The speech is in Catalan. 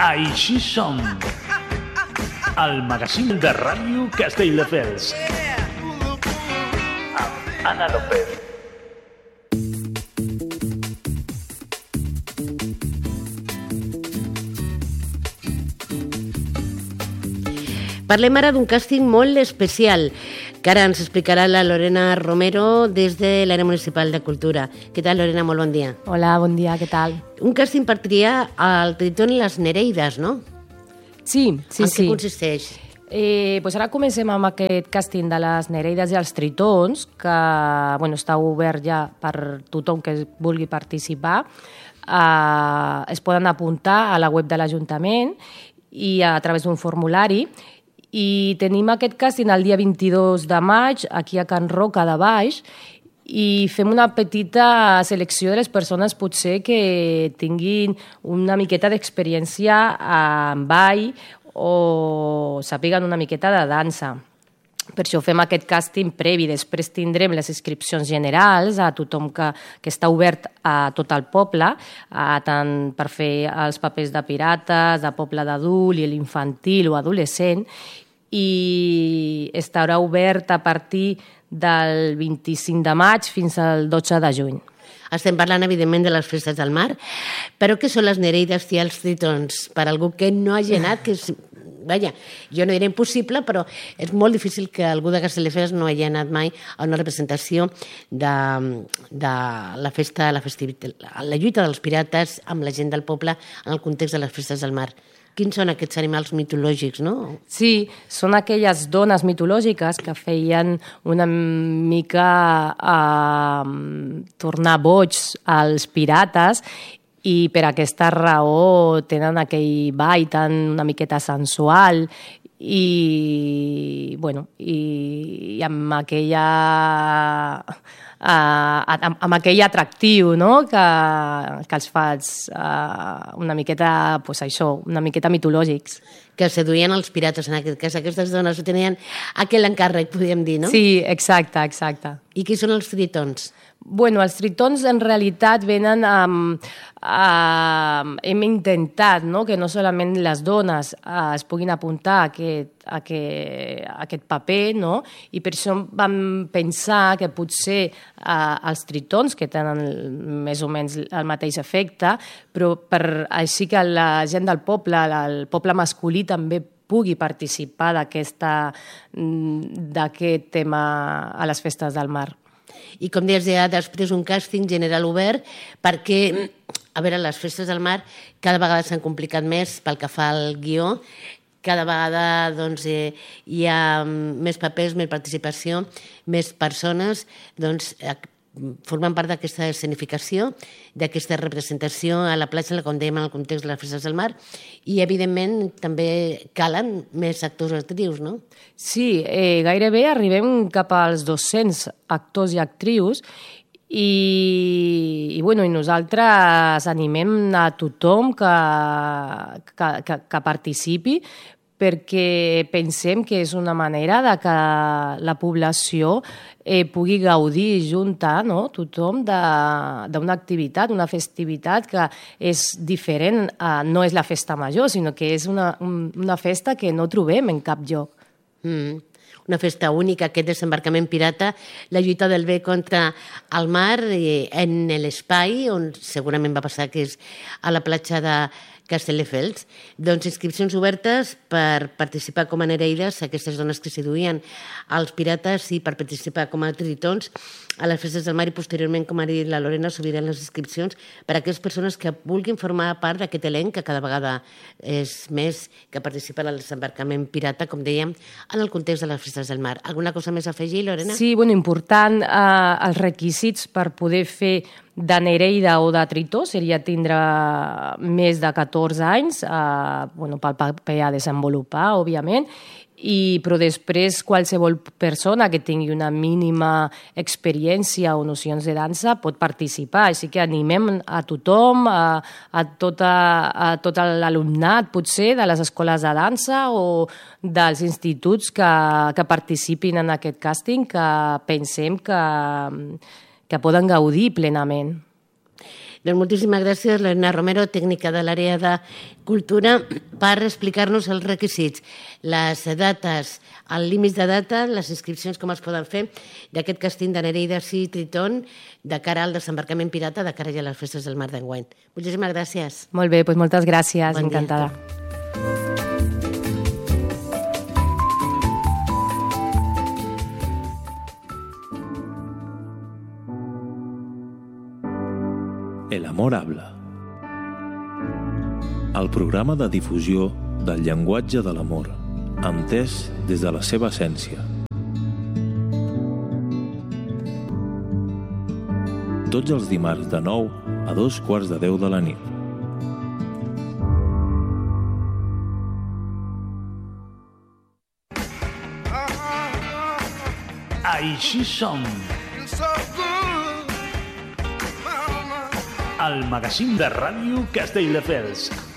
Així som, el magazín de ràdio Castelldefels. Amb Anna López. Parlem ara d'un càsting molt especial que ara ens explicarà la Lorena Romero des de l'àrea municipal de Cultura. Què tal, Lorena? Molt bon dia. Hola, bon dia, què tal? Un càsting per triar el Tritón i les Nereides, no? Sí. En què consisteix? Doncs ara comencem amb aquest càsting de les Nereides i els Tritons, que està obert ja per tothom que vulgui participar. Es poden apuntar a la web de l'Ajuntament i a través d'un formulari. I tenim aquest càsting el dia 22 de maig, aquí a Can Roca de Baix, i fem una petita selecció de les persones potser que tinguin una miqueta d'experiència en ball o sàpiguen una miqueta de dansa. Per això fem aquest càsting previ. Després tindrem les inscripcions generals a tothom que està obert a tot el poble, tant per fer els papers de pirates, de poble d'adult i l'infantil o adolescent, i estarà obert a partir del 25 de maig fins al 12 de juny. Estem parlant, evidentment, de les festes del mar, però què són les Nereides i els Tritons? Per algú que no hagi anat, que jo no era impossible, però és molt difícil que algú de Castelldefels no hagi anat mai a una representació de la festa, la lluita dels pirates amb la gent del poble en el context de les festes del mar. Quins són aquests animals mitològics, no? Sí, són aquelles dones mitològiques que feien una mica tornar boigs als pirates, i per aquesta raó tenen aquell ball tan una miqueta sensual i amb aquell atractiu, no? que els fa una miqueta, una miqueta mitològics. Que seduïen els pirates, en aquest cas. Aquestes dones tenien aquell encàrrec, podríem dir, no? Sí, exacte. I qui són els tritons? Els tritons en realitat venen hem intentat, no?, que no solament les dones es puguin apuntar a aquest paper, no?, i per això vam pensar que potser els tritons, que tenen més o menys el mateix efecte, però així que la gent del poble, el poble masculí, també pugui participar d'aquest tema a les festes del mar. I com deies, hi ha després un càsting general obert perquè, les festes del mar cada vegada s'han complicat més pel que fa al guió, cada vegada hi ha més papers, més participació, més persones, formen part d'aquesta escenificació, d'aquesta representació a la platja, com dèiem, en el context de les festes del mar, i, evidentment, també calen més actors o actrius, no? Sí, gairebé arribem cap als 200 actors i actrius, i nosaltres animem a tothom que participi, perquè pensem que és una manera de que la població pugui gaudir junta, no?, tothom d'una activitat, una festivitat que és diferent, no és la festa major, sinó que és una festa que no trobem en cap lloc. Una festa única, aquest desembarcament pirata, la lluita del bé contra el mar en l'espai, on segurament va passar, que és a la platja de Castelldefels. Inscripcions obertes per participar com a nereides, aquestes dones que seduïen els pirates, i per participar com a tritons a les festes del mar, i posteriorment, com ha dit la Lorena, s'obriran les inscripcions per a aquelles persones que vulguin formar part d'aquest elenc, que cada vegada és més, que participa en el desembarcament pirata, com dèiem, en el context de les festes del mar. Alguna cosa més a afegir, Lorena? Sí, important, els requisits per poder fer de nereida o de tritó seria tindre més de 14 anys, pel paper a desenvolupar, òbviament, però després qualsevol persona que tingui una mínima experiència o nocions de dansa pot participar. Així que animem a tothom, a tot l'alumnat, potser, de les escoles de dansa o dels instituts que participin en aquest càsting, que pensem que poden gaudir plenament. Doncs moltíssimes gràcies, Lorena Romero, tècnica de l'àrea de cultura, per explicar-nos els requisits, les dates, el límit de data, les inscripcions, com es poden fer, d'aquest càsting de Nereides i Tritón de cara al desembarcament pirata, de cara ja a les festes del mar d'enguany. Moltíssimes gràcies. Molt bé, doncs moltes gràcies, Bon dia. encantada. El amor habla. El programa de difusió del llenguatge de l'amor, entès des de la seva essència. Tots els dimarts de 9 a 2:15 de la nit. Així som. El magazín de ràdio Castelldefels.